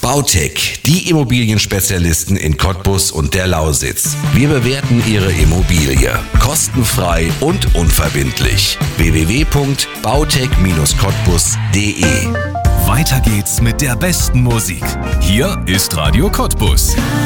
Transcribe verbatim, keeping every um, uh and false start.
Bautech, die Immobilienspezialisten in Cottbus und der Lausitz. Wir bewerten Ihre Immobilie kostenfrei und unverbindlich. w w w punkt bautech Bindestrich cottbus punkt d e Weiter geht's mit der besten Musik. Hier ist Radio Cottbus.